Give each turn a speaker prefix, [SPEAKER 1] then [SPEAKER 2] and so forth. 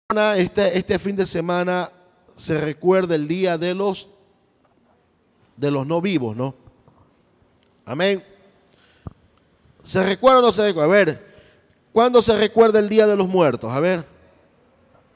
[SPEAKER 1] Este fin de semana se recuerda el día de los no vivos, ¿no? Amén. ¿Se recuerda o no se recuerda? A ver, ¿cuándo se recuerda el día de los muertos? A ver.